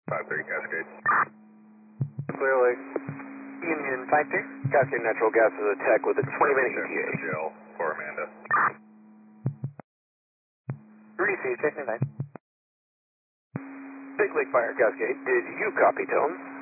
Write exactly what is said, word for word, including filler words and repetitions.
five three Cascade. Clear Lake. Union five three. Cascade Natural Gas is attack with a twenty minute E T A. Jail for Amanda. Receive, check nine. Big Lake Fire Cascade, did you copy, Tones?